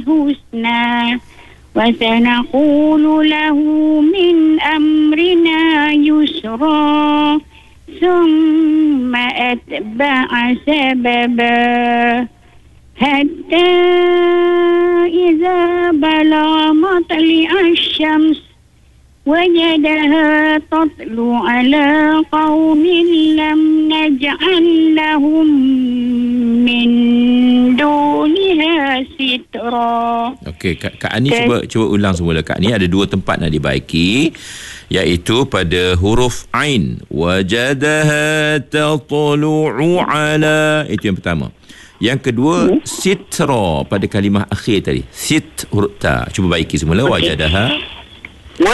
الحسنى وسنقول له من أمرنا يسرا ثم أتبع سببا حتى إذا بلغ مطلع الشمس وجدها تطلع على قوم لم نجعل لهم من دونها سترا. Okey, Kak Ani cuba ulang semula. Kak Ani ada dua tempat nak dibaiki, iaitu pada huruf Ain. Wajadaha tatlu'u ala. Itu yang pertama. Yang kedua, sitra pada kalimah akhir tadi. Sit huruf ta. Cuba baiki semula. Wajadaha